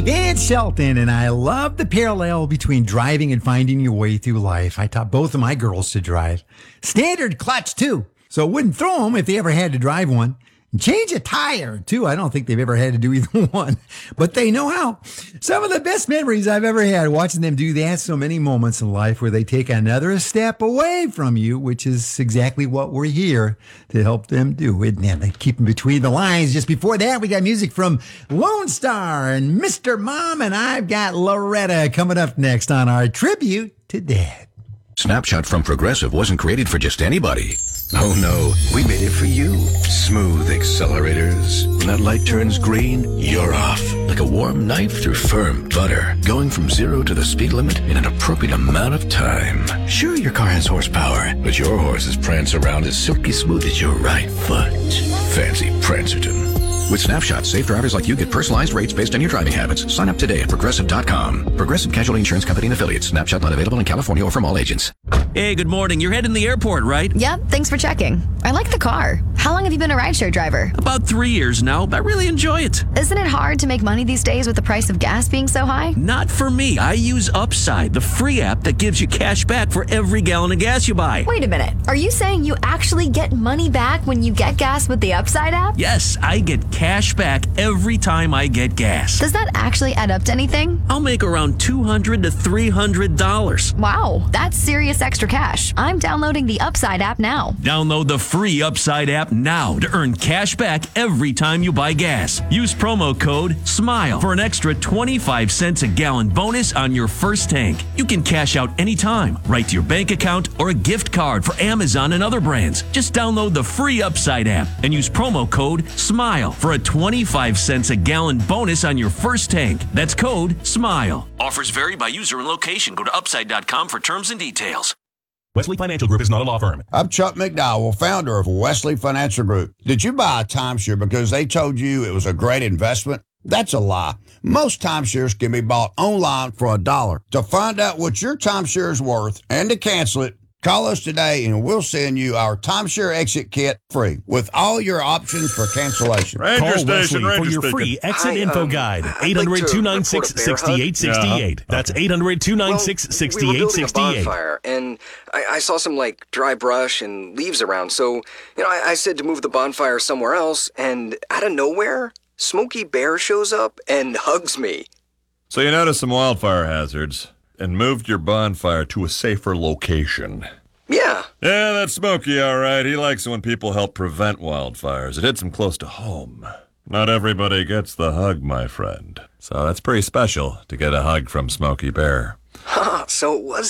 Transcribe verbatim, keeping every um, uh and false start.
me, Vance Shelton, and I love the parallel between driving and finding your way through life. I taught both of my girls to drive. Standard clutch, too, so wouldn't throw them if they ever had to drive one. And change a tire, too. I don't think they've ever had to do either one, but they know how. Some of the best memories I've ever had watching them do that. So many moments in life where they take another step away from you, which is exactly what we're here to help them do, isn't it? They keep them between the lines. Just before that, we got music from Lone Star and Mister Mom, and I've got Loretta coming up next on our tribute to Dad. Snapshot from Progressive wasn't created for just anybody. Oh no, we made it for you. Smooth accelerators. When that light turns green, you're off. Like a warm knife through firm butter. Going from zero to the speed limit in an appropriate amount of time. Sure, your car has horsepower, but your horses prance around as silky smooth as your right foot. Fancy Prancerton. With Snapshot, safe drivers like you get personalized rates based on your driving habits. Sign up today at Progressive dot com. Progressive Casualty Insurance Company and Affiliates. Snapshot not available in California or from all agents. Hey, good morning. You're heading to the airport, right? Yep, thanks for checking. I like the car. How long have you been a rideshare driver? About three years now. I really enjoy it. Isn't it hard to make money these days with the price of gas being so high? Not for me. I use Upside, the free app that gives you cash back for every gallon of gas you buy. Wait a minute. Are you saying you actually get money back when you get gas with the Upside app? Yes, I get cash back every time I get gas. Does that actually add up to anything? I'll make around two hundred to three hundred dollars. Wow, that's serious extra cash. I'm downloading the Upside app now. Download the free Upside app now to earn cash back every time you buy gas. Use promo code SMILE for an extra twenty-five cents a gallon bonus on your first tank. You can cash out anytime, right to your bank account or a gift card for Amazon and other brands. Just download the free Upside app and use promo code SMILE for a twenty-five cents a gallon bonus on your first tank. That's code SMILE. Offers vary by user and location. Go to upside dot com for terms and details. Wesley Financial Group is not a law firm. I'm Chuck McDowell, founder of Wesley Financial Group. Did you buy a timeshare because they told you it was a great investment? That's a lie. Most timeshares can be bought online for a dollar. To find out what your timeshare is worth and to cancel it, call us today and we'll send you our timeshare exit kit free with all your options for cancellation. Ranger Call Station, Wesley Ranger for your speaking. free exit Hi, info um, guide. I'd eight hundred, two nine six, like to six eight six eight. That's eight hundred, two nine six, six we were eight building six a eight. bonfire, and I, I saw some, like, dry brush and leaves around, so, you know, I, I said to move the bonfire somewhere else, and out of nowhere, Smokey Bear shows up and hugs me. So you noticed some wildfire hazards and moved your bonfire to a safer location. Yeah. Yeah, that's Smokey, all right. He likes it when people help prevent wildfires. It hits him close to home. Not everybody gets the hug, my friend. So that's pretty special to get a hug from Smokey Bear. Huh, so it was